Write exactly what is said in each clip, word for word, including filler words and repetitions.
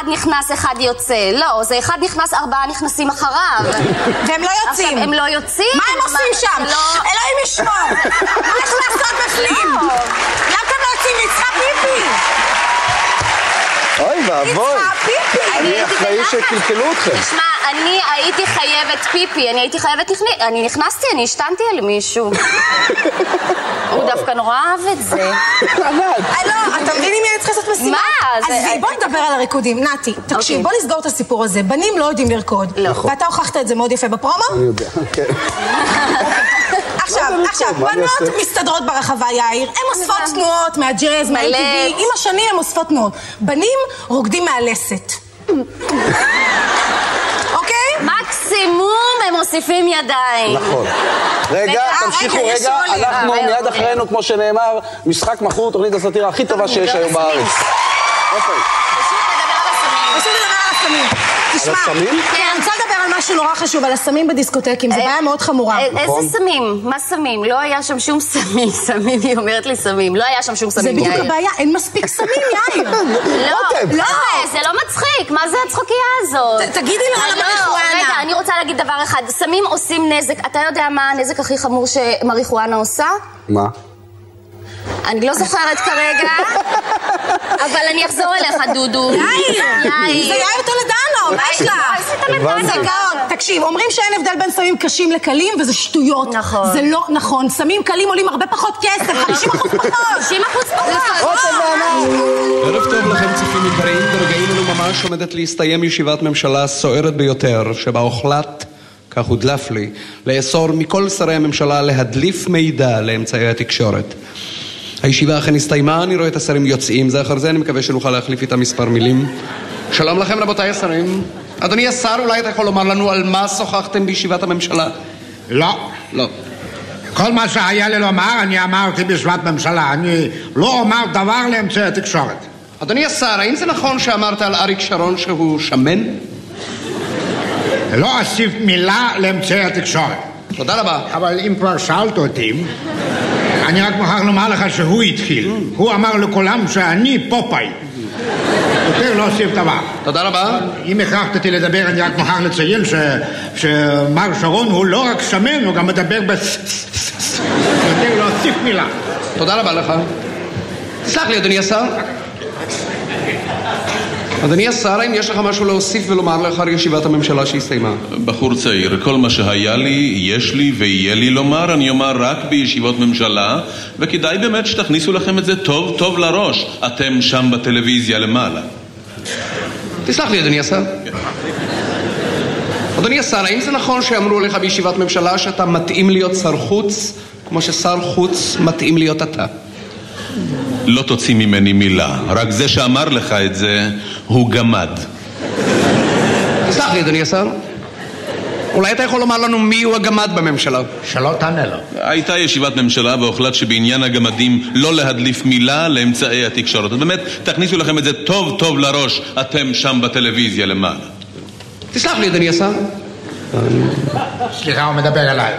אחד נכנס, אחד יוצא. לא, זה אחד נכנס, ארבעה נכנסים אחריו. והם לא יוצאים. עכשיו, הם לא יוצאים. מה הם עושים שם? אלוהים ישמור. מה יש לעשות בפנים? למה אתם לא יוצאים? היא צריכה פיפי. אוי ואבוי. אני אחראי שקלקלו אתכם. תשמע, אני הייתי חייבת פיפי, אני הייתי חייבת, אני נכנסתי, אני השתנתי על מישהו. הוא דווקא נורא אהב את זה. לא, אתה מבין אם אני צריכה לעשות משימה? מה? אז בוא נדבר על הריקודים. נתי, תקשיב, בוא נסגור את הסיפור הזה. בנים לא יודעים לרקוד. ואתה הוכחת את זה מאוד יפה בפרומו? אני יודע, כן. עכשיו, עכשיו, בנות מסתדרות ברחבה, יאיר. הן אוספות תנועות מהג'אז, מה-אם טי וי. עם השנים הן אוספות תנועות. בנים רוקדים מהלסת. אוקיי? מקסימום הם מוסיפים ידיים. נכון. רגע, תמשיכו רגע. אנחנו מיד אחרינו, כמו שנאמר, משחק מכור, תוכנית הסאטירה הכי טובה שיש היום בארץ. אוקיי. פשוט לדבר על הסמים. תשמע, כן, אני רוצה לדבר על משהו נורא חשוב, על הסמים בדיסקוטקים, זו בעיה מאוד חמורה. איזה סמים? מה סמים? לא היה שם שום סמים, סמים, היא אומרת לי סמים. לא היה שם שום סמים, יאיר. זה בדיוק הבעיה, אין מספיק סמים, יאיר. לא, לא, זה לא מצחיק, מה זה הצחוקיה הזאת? תגידי לנו על המריחואנה. רגע, אני רוצה להגיד דבר אחד, סמים עושים נזק, אתה יודע מה הנזק הכי חמור שמריחואנה עושה? מה? אני לא זוכרת כרגע, אבל אני אחזור אליך, דודו. יאיר! יאיר! זה יאיר טולדנו, מה יש לה? זה גאון. תקשיב, אומרים שאין הבדל בין סמים קשים לקלים, וזה שטויות. נכון. זה לא נכון. סמים קלים עולים הרבה פחות כסף, חמישים אחוז פחות. חמישים אחוז פחות. ערב טוב לכם צופים יקרים, ברגעים אלו ממש עומדת להסתיים ישיבת ממשלה סוערת ביותר, שבה הוחלט, כך הודלף לי, לאסור מכל שרי הממשלה להדליף מידע לאמצעי התקשורת. הישיבה אכן הסתיימה, אני רואה את השרים יוצאים, זה אחר זה, אני מקווה שנוכל להחליף איתם מספר מילים. שלום לכם רבותיי השרים. אדוני השר, אולי אתה יכול לומר לנו על מה שוחחתם בישיבת הממשלה? לא. לא. כל מה שהיה לי לומר, אני אמרתי בישיבת ממשלה. אני לא אומר דבר לאמצעי התקשורת. אדוני השר, האם זה נכון שאמרת על אריק שרון שהוא שמן? לא אוסיף מילה לאמצעי התקשורת. תודה רבה. אבל אם כבר שאלת אותי, אני רק מוכרח לומר לך שהוא התחיל. הוא אמר לכולם שאני פופאי. יותר לא אוסיף דבר. תודה רבה. אם הכרחת אותי לדבר, אני רק מוכרח לציין שמר שרון הוא לא רק שמן, הוא גם מדבר בס... יותר לא אוסיף מילה. תודה רבה לך. תסלח לי, אדוני השר. אדוני השר, האם יש לך משהו להוסיף ולומר לאחר ישיבת הממשלה שהסתיימה? בחור צעיר, כל מה שהיה לי, יש לי ויהיה לי לומר, אני אומר רק בישיבות ממשלה, וכדאי באמת שתכניסו לכם את זה טוב טוב לראש, אתם שם בטלוויזיה למעלה. תסלח לי, אדוני השר. אדוני השר, האם זה נכון שאמרו לך בישיבת ממשלה שאתה מתאים להיות שר חוץ, כמו ששר חוץ מתאים להיות אתה? לא תוציא ממני מילה, רק זה שאמר לך את זה הוא גמד. תסלח לי, אדוני השר. אולי אתה יכול לומר לנו מי הוא הגמד בממשלה? שלא תענה לו. הייתה ישיבת ממשלה והוחלט שבעניין הגמדים לא להדליף מילה לאמצעי התקשורת. אז באמת, תכניסו לכם את זה טוב טוב לראש, אתם שם בטלוויזיה למעלה. תסלח לי, אדוני השר. סליחה, הוא מדבר עליי.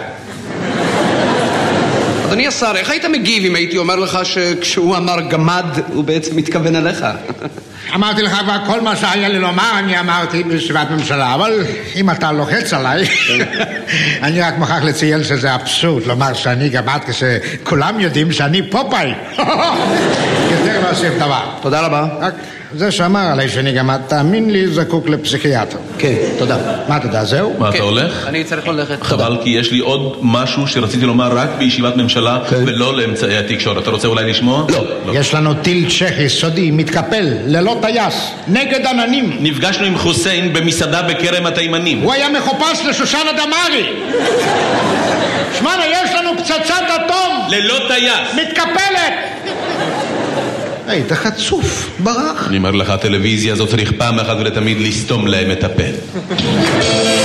אדוני השר, איך היית מגיב אם הייתי אומר לך שכשהוא אמר גמד הוא בעצם מתכוון אליך? אמרתי לך כבר כל מה שהיה לי לומר, אני אמרתי בישיבת ממשלה, אבל אם אתה לוחץ עליי, אני רק מוכרח לציין שזה אבסורד לומר שאני גמד כשכולם יודעים שאני פופאי. יותר לא עושים דבר. תודה רבה. רק זה שאמר עליי שאני גמד, תאמין לי, זקוק לפסיכיאטר. כן, תודה. מה תודה, זהו? מה, אתה הולך? אני צריך ללכת. חבל, כי יש לי עוד משהו שרציתי לומר רק בישיבת ממשלה ולא לאמצעי התקשורת. אתה רוצה אולי לשמוע? לא. יש לנו טיל צ'כי סודי, מתקפל, ללא טייס, נגד עננים. נפגשנו עם חוסיין במסעדה בכרם התימנים. הוא היה מחופש לשושנה דמארי. שמענה, יש לנו פצצת אטום. ללא טייס. מתקפלת. היית חצוף, ברח. אני אומר לך, הטלוויזיה הזאת צריך פעם אחת ולתמיד לסתום להם את הפה.